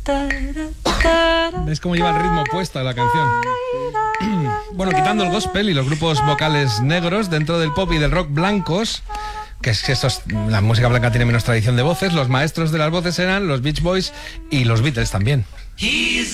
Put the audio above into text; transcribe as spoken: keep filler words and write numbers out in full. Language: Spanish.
¿Ves cómo lleva el ritmo puesto la canción? Bueno, quitando el gospel y los grupos vocales negros dentro del pop y del rock blancos, que es que estos, la música blanca tiene menos tradición de voces, los maestros de las voces eran los Beach Boys y los Beatles también.